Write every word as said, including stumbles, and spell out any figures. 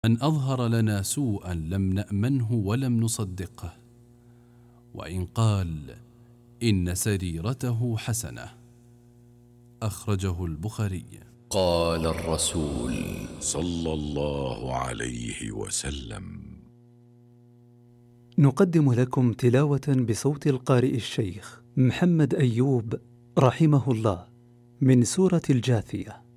من أظهر لنا سوءا لم نأمنه ولم نصدقه، وإن قال إن سريرته حسنة. أخرجه البخاري. قال الرسول صلى الله عليه وسلم: نقدم لكم تلاوة بصوت القارئ الشيخ محمد أيوب رحمه الله من سورة الجاثية.